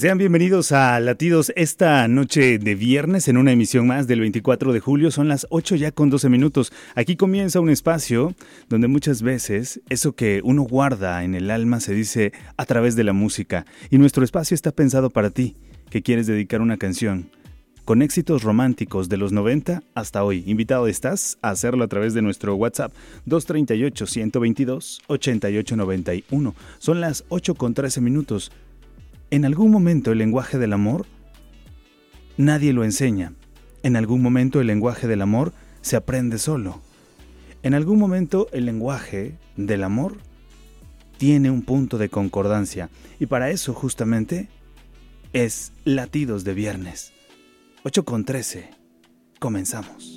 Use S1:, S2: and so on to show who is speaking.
S1: Sean bienvenidos a Latidos esta noche de viernes en una emisión más del 24 de julio. Son las 8 ya con 12 minutos. Aquí comienza un espacio donde muchas veces eso que uno guarda en el alma se dice a través de la música. Y nuestro espacio está pensado para ti, que quieres dedicar una canción con éxitos románticos de los 90 hasta hoy. Invitado estás a hacerlo a través de nuestro WhatsApp 238-122-8891. Son las 8 con 13 minutos. En algún momento el lenguaje del amor nadie lo enseña. En algún momento el lenguaje del amor se aprende solo. En algún momento el lenguaje del amor tiene un punto de concordancia. Y para eso justamente es Latidos de Viernes. 8 con 13. Comenzamos.